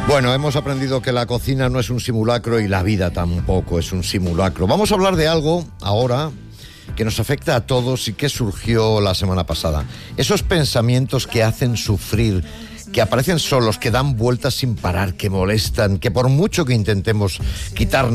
Bueno, hemos aprendido que la cocina no es un simulacro y la vida tampoco es un simulacro. Vamos a hablar de algo ahora que nos afecta a todos y que surgió la semana pasada. Esos pensamientos que hacen sufrir, que aparecen solos, que dan vueltas sin parar, que molestan, que por mucho que intentemos quitarnos